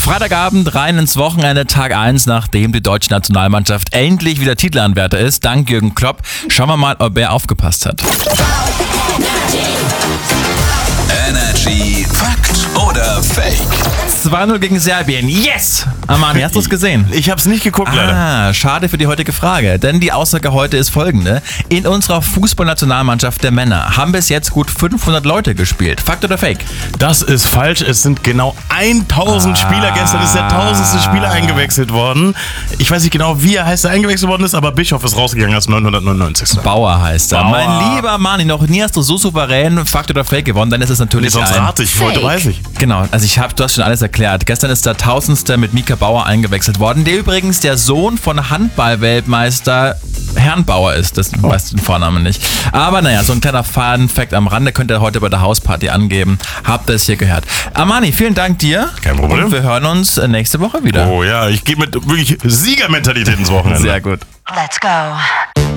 Freitagabend rein ins Wochenende, Tag 1, nachdem die deutsche Nationalmannschaft endlich wieder Titelanwärter ist, dank Jürgen Klopp. Schauen wir mal, ob er aufgepasst hat. Energy Fakt oder Fake? 2-0 gegen Serbien. Yes! Armani, hast du es gesehen? Ich hab's nicht geguckt, leider. Schade für die heutige Frage, denn die Aussage heute ist folgende. In unserer Fußballnationalmannschaft der Männer haben bis jetzt gut 500 Leute gespielt. Fakt oder Fake? Das ist falsch. Es sind genau 1000 Spieler. Gestern ist der 1000. Spieler eingewechselt worden. Ich weiß nicht genau, wie er heißt, der eingewechselt worden ist, aber Bischof ist rausgegangen als 999. Bauer heißt er. Bauer. Mein lieber Armani, noch nie hast du so souverän Fakt oder Fake gewonnen, dann ist es natürlich Sonst rate ich, heute weiß ich. Genau, also du hast schon alles erklärt. Gestern ist der 1000. mit Mika Bauer eingewechselt worden, der übrigens der Sohn von Handball-Weltmeister Herrn Bauer ist. Das weißt du den Vornamen nicht. Aber naja, so ein kleiner Fun-Fact am Rande könnt ihr heute bei der Hausparty angeben. Habt ihr es hier gehört. Armani, vielen Dank dir. Kein Problem. Und wir hören uns nächste Woche wieder. Oh ja, ich gehe mit wirklich Siegermentalität ins Wochenende. Sehr gut. Let's go.